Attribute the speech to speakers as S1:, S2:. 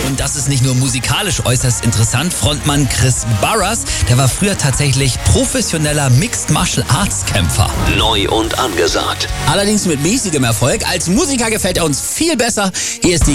S1: Und das ist nicht nur musikalisch äußerst interessant. Frontmann Chris Barras, der war früher tatsächlich professioneller Mixed Martial Arts Kämpfer.
S2: Neu und angesagt.
S1: Allerdings mit mäßigem Erfolg. Als Musiker gefällt er uns viel besser. Hier ist die